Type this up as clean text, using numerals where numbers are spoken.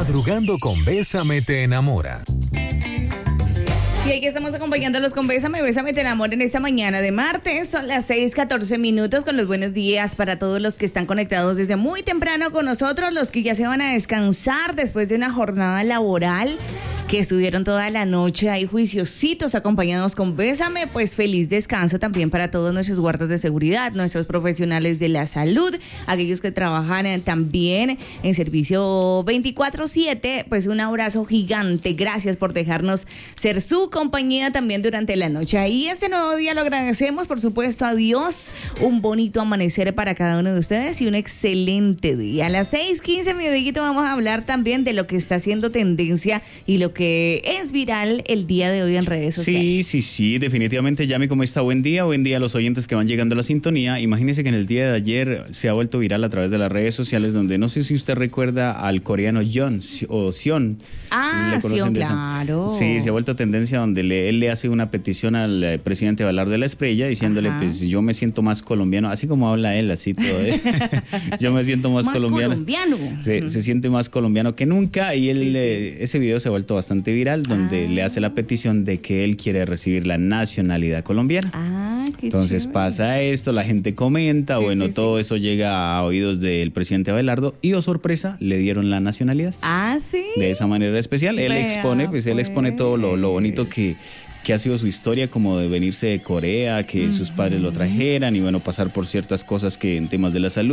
Madrugando con Bésame te enamora. Y aquí estamos acompañándolos con Bésame te enamora en esta mañana de martes. Son las 6:14 con los buenos días para todos los que están conectados desde muy temprano con nosotros, los que ya se van a descansar después de una jornada laboral, que estuvieron toda la noche ahí juiciositos acompañados con Bésame. Pues feliz descanso también para todos nuestros guardas de seguridad, nuestros profesionales de la salud, aquellos que trabajan también en servicio 24/7. Pues un abrazo gigante, gracias por dejarnos ser su compañía también durante la noche. Y este nuevo día lo agradecemos, por supuesto, a Dios. Un bonito amanecer para cada uno de ustedes y un excelente día. A las 6:15, mi amiguito, vamos a hablar también de lo que está haciendo tendencia y lo que es viral el día de hoy en redes sociales. Sí, definitivamente. Yami, ¿cómo está? Buen día a los oyentes que van llegando a la sintonía. Imagínense que en el día de ayer se ha vuelto viral a través de las redes sociales, donde no sé si usted recuerda al coreano Sion o Sion. Sion, claro. Sí, se ha vuelto tendencia donde él le hace una petición al presidente Valar de la Espriella diciéndole, pues yo me siento más colombiano, así como habla él, así todo. Yo me siento más colombiano. Se siente más colombiano que nunca y él ese video se ha vuelto bastante viral, donde le hace la petición de que él quiere recibir la nacionalidad colombiana. Entonces chévere. Pasa esto, la gente comenta, todo eso llega a oídos del presidente Abelardo y, oh sorpresa, le dieron la nacionalidad. ¿Sí? De esa manera especial. Él expone todo lo bonito que ha sido su historia, como de venirse de Corea, que sus padres lo trajeran y pasar por ciertas cosas que en temas de la salud.